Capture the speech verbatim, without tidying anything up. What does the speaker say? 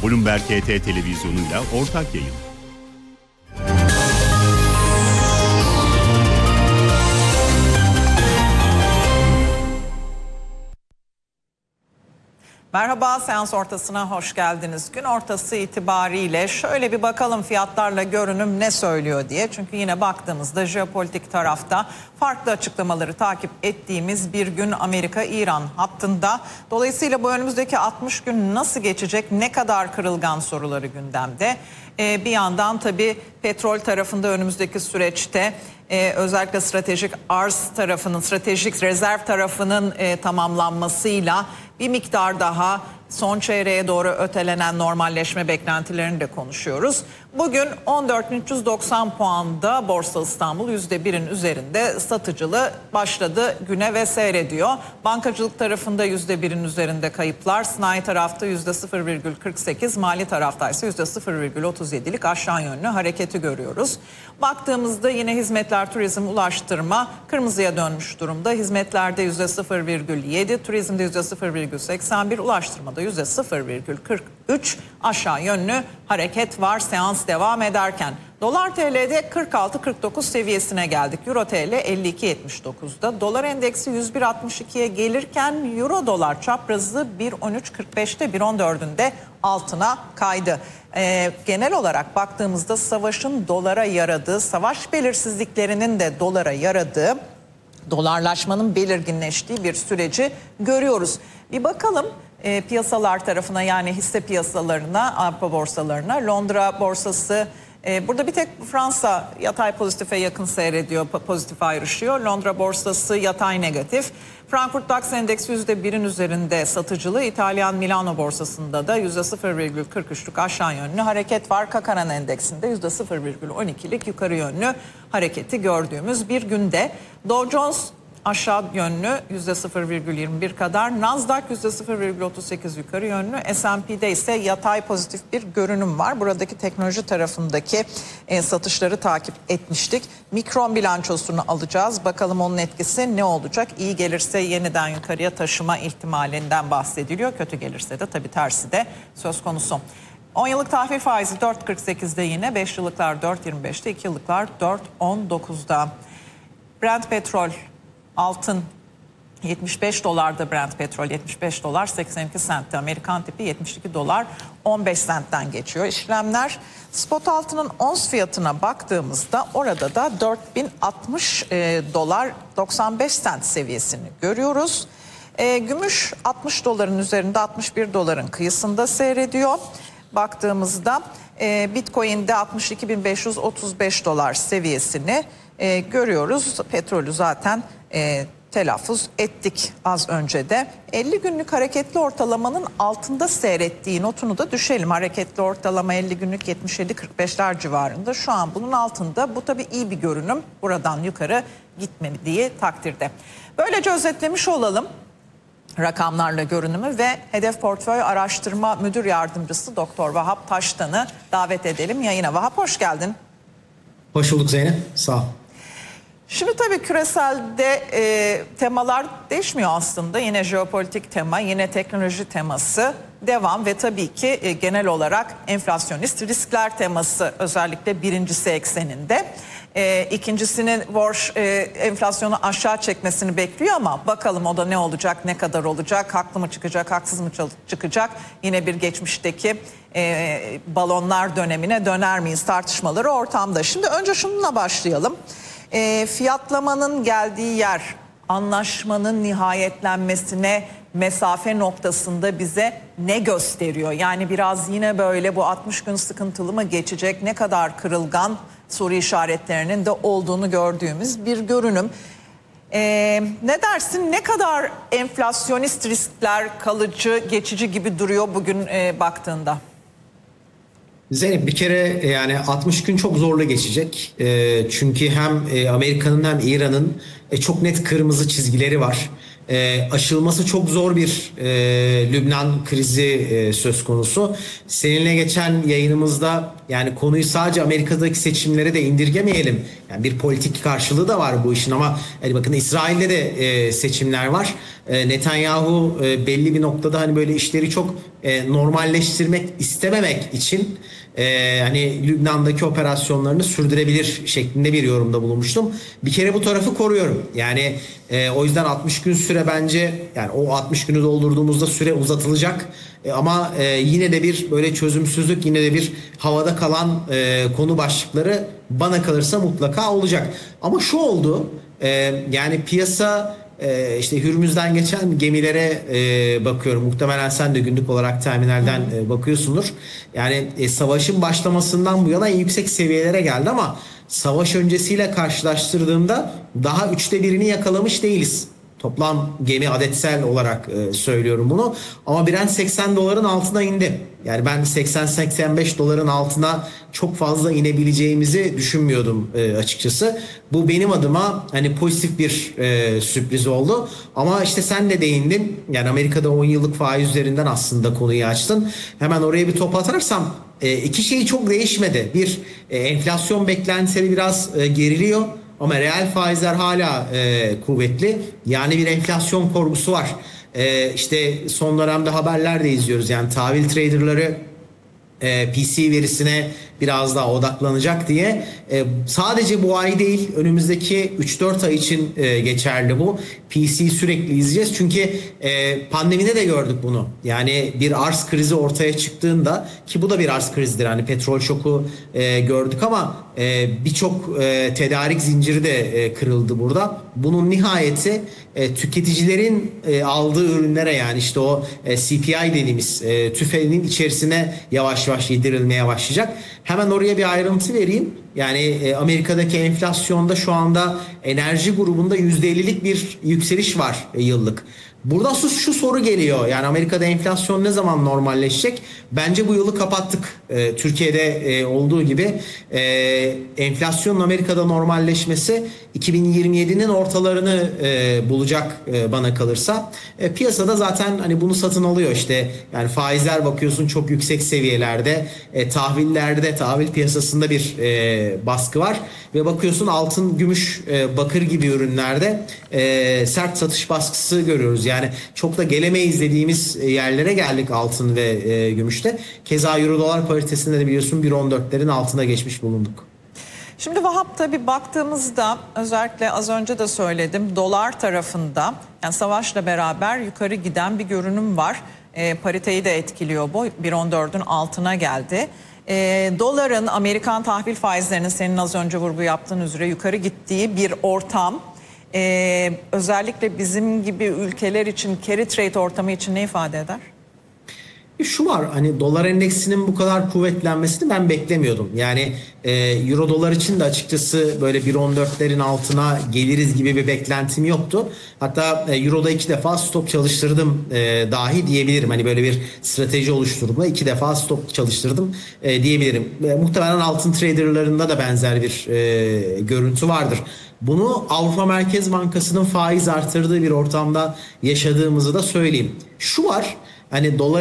Bloomberg H T televizyonuyla ortak yayın. Merhaba, seans ortasına hoş geldiniz. Gün ortası itibariyle şöyle bir bakalım fiyatlarla görünüm ne söylüyor diye. Çünkü yine baktığımızda jeopolitik tarafta farklı açıklamaları takip ettiğimiz bir gün Amerika-İran hattında. Dolayısıyla bu önümüzdeki altmış gün nasıl geçecek, ne kadar kırılgan soruları gündemde. Ee, bir yandan tabii petrol tarafında önümüzdeki süreçte Ee, özellikle stratejik arz tarafının, stratejik rezerv tarafının e, tamamlanmasıyla bir miktar daha son çeyreğe doğru ötelenen normalleşme beklentilerini de konuşuyoruz. Bugün on dört bin üç yüz doksan puanda Borsa İstanbul yüzde birin üzerinde satıcılı başladı güne ve seyrediyor. Bankacılık tarafında yüzde birin üzerinde kayıplar, sanayi tarafta yüzde sıfır virgül kırk sekiz, mali tarafta ise yüzde sıfır virgül otuz yedilik aşağı yönlü hareketi görüyoruz. Baktığımızda yine hizmetler, turizm, ulaştırma kırmızıya dönmüş durumda. Hizmetlerde yüzde sıfır virgül yedi, turizmde yüzde sıfır virgül seksen bir, ulaştırmada yüzde sıfır virgül kırk üç aşağı yönlü hareket var seans devam ederken. Dolar T L'de kırk altı kırk dokuz seviyesine geldik. Euro T L elli iki yetmiş dokuzda. Dolar endeksi yüz bir altmış ikiye gelirken Euro dolar çaprazı bir on üç kırk beşte, bir on dördünde altına kaydı. Ee, genel olarak baktığımızda savaşın dolara yaradığı, savaş belirsizliklerinin de dolara yaradığı, dolarlaşmanın belirginleştiği bir süreci görüyoruz. Bir bakalım e, piyasalar tarafına, yani hisse piyasalarına, Avrupa borsalarına. Londra borsası e, burada bir tek Fransa yatay pozitife yakın seyrediyor, pozitif ayrışıyor. Londra borsası yatay negatif. Frankfurt DAX endeksi yüzde birin üzerinde satıcılı. İtalyan Milano borsasında da yüzde sıfır virgül kırk üçlük aşağı yönlü hareket var. Kakaran endeksinde yüzde sıfır virgül on ikilik yukarı yönlü hareketi gördüğümüz bir günde. Dow Jones aşağı yönlü yüzde sıfır virgül yirmi bir kadar. Nasdaq yüzde sıfır virgül otuz sekiz yukarı yönlü. S and P'de ise yatay pozitif bir görünüm var. Buradaki teknoloji tarafındaki e, satışları takip etmiştik. Mikron bilançosunu alacağız. Bakalım onun etkisi ne olacak? İyi gelirse yeniden yukarıya taşıma ihtimalinden bahsediliyor. Kötü gelirse de tabii tersi de söz konusu. on yıllık tahvil faizi dört virgül kırk sekizde yine. beş yıllıklar dört virgül yirmi beşte. iki yıllıklar dört virgül on dokuzda. Brent petrol, altın yetmiş beş dolarda, Brent petrol yetmiş beş dolar seksen iki sentte, Amerikan tipi yetmiş iki dolar on beş sentten geçiyor işlemler. Spot altının ons fiyatına baktığımızda orada da dört bin altmış e, dolar doksan beş sent seviyesini görüyoruz. E, gümüş altmış doların üzerinde, altmış bir doların kıyısında seyrediyor. Baktığımızda e, Bitcoin'de altmış iki bin beş yüz otuz beş dolar seviyesini e, görüyoruz. Petrolü zaten e, telaffuz ettik az önce de. elli günlük hareketli ortalamanın altında seyrettiği notunu da düşelim. Hareketli ortalama elli günlük yetmiş yedi kırk beşler civarında. Şu an bunun altında. Bu tabii iyi bir görünüm. Buradan yukarı gitmediği takdirde. Böylece özetlemiş olalım rakamlarla görünümü ve Hedef Portföy Araştırma Müdür Yardımcısı Doktor Vahap Taştan'ı davet edelim yayına. Vahap, hoş geldin. Hoş bulduk Zeynep, sağ ol. Şimdi tabii küreselde e, temalar değişmiyor aslında. Yine jeopolitik tema, yine teknoloji teması devam ve tabii ki e, genel olarak enflasyonist riskler teması özellikle birincisi ekseninde. E, ikincisinin borç e, enflasyonu aşağı çekmesini bekliyor ama bakalım o da ne olacak, ne kadar olacak, haklı mı çıkacak, haksız mı çıkacak? Yine bir geçmişteki e, balonlar dönemine döner miyiz tartışmaları ortamda. Şimdi önce şununla başlayalım. E, fiyatlamanın geldiği yer, anlaşmanın nihayetlenmesine mesafe noktasında bize ne gösteriyor? Yani biraz yine böyle bu altmış gün sıkıntılı mı geçecek, ne kadar kırılgan soru işaretlerinin de olduğunu gördüğümüz bir görünüm. Ee, ne dersin, ne kadar enflasyonist riskler kalıcı, geçici gibi duruyor bugün e, baktığında? Zeynep, bir kere yani altmış gün çok zorla geçecek. E, çünkü hem Amerika'nın hem İran'ın e, çok net kırmızı çizgileri var. e, aşılması çok zor bir e, Lübnan krizi e, söz konusu. Seninle geçen yayınımızda yani konuyu sadece Amerika'daki seçimlere de indirgemeyelim. Yani bir politik karşılığı da var bu işin ama hani bakın İsrail'de de e, seçimler var. E, Netanyahu e, belli bir noktada hani böyle işleri çok e, normalleştirmek istememek için e, hani Lübnan'daki operasyonlarını sürdürebilir şeklinde bir yorumda bulunmuştum. Bir kere bu tarafı koruyorum. Yani e, o yüzden altmış gün süre bence yani o altmış günü doldurduğumuzda süre uzatılacak. E, ama e, yine de bir böyle çözümsüzlük, yine de bir havada kalan e, konu başlıkları bana kalırsa mutlaka olacak. Ama şu oldu e, yani piyasa e, işte Hürmüz'den geçen gemilere e, bakıyorum. Muhtemelen sen de günlük olarak terminalden e, bakıyorsundur. Yani e, savaşın başlamasından bu yana en yüksek seviyelere geldi ama savaş öncesiyle karşılaştırdığımda daha üçte birini yakalamış değiliz. Toplam gemi adetsel olarak e, söylüyorum bunu. Ama Brent seksen doların altına indi. Yani ben seksen seksen beş doların altına çok fazla inebileceğimizi düşünmüyordum e, açıkçası. Bu benim adıma hani pozitif bir e, sürpriz oldu. Ama işte sen de değindin. Yani Amerika'da on yıllık faiz üzerinden aslında konuyu açtın. Hemen oraya bir top atarsam e, iki şey çok değişmedi. Bir, e, enflasyon beklentileri biraz e, geriliyor. Ama reel faizler hala e, kuvvetli. Yani bir enflasyon korkusu var. E, işte son dönemde haberler de izliyoruz. Yani tahvil traderları e, P C verisine biraz daha odaklanacak diye. E, sadece bu ay değil, önümüzdeki üç dört ay için e, geçerli bu. P C'yi sürekli izleyeceğiz. Çünkü e, pandemide de gördük bunu. Yani bir arz krizi ortaya çıktığında, ki bu da bir arz krizidir. Hani petrol şoku e, gördük ama e, birçok e, tedarik zinciri de e, kırıldı burada. Bunun nihayeti e, tüketicilerin e, aldığı ürünlere, yani işte o e, C P I dediğimiz e, tüfeğinin içerisine yavaş yavaş yedirilmeye başlayacak. Hemen oraya bir ayrıntı vereyim. Yani e, Amerika'daki enflasyonda şu anda enerji grubunda yüzde ellilik bir yükseliş var e, yıllık. Burada şu, şu soru geliyor. Yani Amerika'da enflasyon ne zaman normalleşecek? Bence bu yılı kapattık. E, Türkiye'de e, olduğu gibi e, enflasyonun Amerika'da normalleşmesi iki bin yirmi yedinin ortalarını e, bulacak e, bana kalırsa. E, piyasada zaten hani bunu satın alıyor işte. Yani faizler bakıyorsun çok yüksek seviyelerde. E, tahvillerde, tahvil piyasasında bir e, baskı var. Ve bakıyorsun altın, gümüş, e, bakır gibi ürünlerde e, sert satış baskısı görüyoruz. Yani çok da gelemeyiz dediğimiz yerlere geldik altın ve e, gümüşte. Keza euro dolar paritesinde de biliyorsun bir on dörtlerin altına geçmiş bulunduk. Şimdi Vahap, tabii baktığımızda özellikle az önce de söyledim, dolar tarafında yani savaşla beraber yukarı giden bir görünüm var. E, pariteyi de etkiliyor bu. bir on dördün altına geldi. E, doların, Amerikan tahvil faizlerinin senin az önce vurgu yaptığın üzere yukarı gittiği bir ortam. Ee, özellikle bizim gibi ülkeler için, carry trade ortamı için ne ifade eder? Şu var, hani dolar endeksinin bu kadar kuvvetlenmesini ben beklemiyordum. Yani e, euro dolar için de açıkçası böyle bir on dörtlerin altına geliriz gibi bir beklentim yoktu. Hatta e, euroda iki defa stop çalıştırdım e, dahi diyebilirim. Hani böyle bir strateji oluşturduğumda iki defa stop çalıştırdım e, diyebilirim. E, muhtemelen altın traderlarında da benzer bir e, görüntü vardır. Bunu Avrupa Merkez Bankası'nın faiz artırdığı bir ortamda yaşadığımızı da söyleyeyim. Şu var, hani dolar